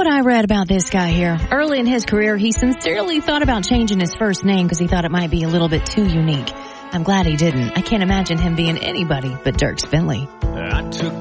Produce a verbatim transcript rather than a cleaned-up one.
what I read about this guy here. Early in his career, he sincerely thought about changing his first name because he thought it might be a little bit too unique. I'm glad he didn't. I can't imagine him being anybody but Dierks Bentley. I took